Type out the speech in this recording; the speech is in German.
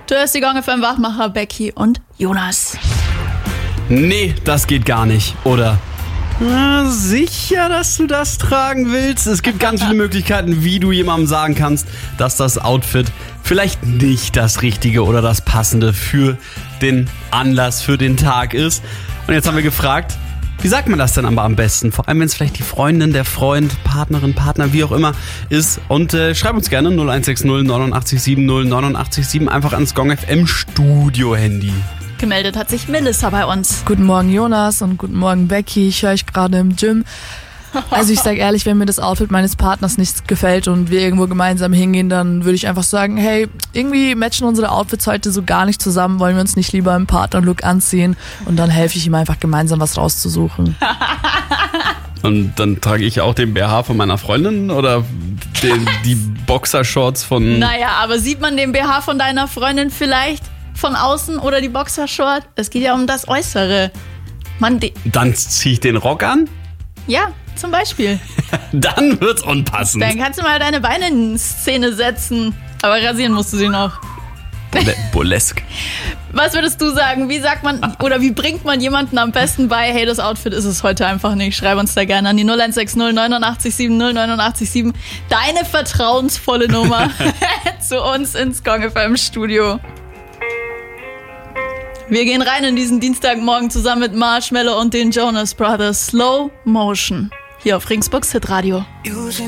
Du hörst die Gong FM Wachmacher, Becky und Jonas. Nee, das geht gar nicht, oder? Na, sicher, dass du das tragen willst? Es gibt ganz viele Möglichkeiten, wie du jemandem sagen kannst, dass das Outfit vielleicht nicht das Richtige oder das Passende für den Anlass, für den Tag ist. Und jetzt haben wir gefragt, wie sagt man das denn aber am besten? Vor allem, wenn es vielleicht die Freundin, der Freund, Partnerin, Partner, wie auch immer ist. Und schreib uns gerne 0160 89 70 89 7 einfach ans Gong FM Studio Handy. Gemeldet hat sich Melissa bei uns. Guten Morgen Jonas und guten Morgen Becky, ich höre euch gerade im Gym. Also ich sag ehrlich, wenn mir das Outfit meines Partners nicht gefällt und wir irgendwo gemeinsam hingehen, dann würde ich einfach sagen, hey, irgendwie matchen unsere Outfits heute so gar nicht zusammen, wollen wir uns nicht lieber im Partnerlook anziehen und dann helfe ich ihm einfach gemeinsam was rauszusuchen. Und dann trage ich auch den BH von meiner Freundin oder die Boxershorts von... Naja, aber sieht man den BH von deiner Freundin vielleicht von außen oder die Boxershort? Es geht ja um das Äußere. Dann ziehe ich den Rock an? Ja, zum Beispiel. Dann wird's unpassend. Dann kannst du mal deine Beine in Szene setzen. Aber rasieren musst du sie noch. Burlesque. Was würdest du sagen? Wie sagt man oder wie bringt man jemanden am besten bei, hey, das Outfit ist es heute einfach nicht? Schreib uns da gerne an die 0160 89 70 89 7. Deine vertrauensvolle Nummer zu uns ins Gong FM Studio. Wir gehen rein in diesen Dienstagmorgen zusammen mit Marshmello und den Jonas Brothers. Slow Motion. Hier auf Ringsburgs Hitradio.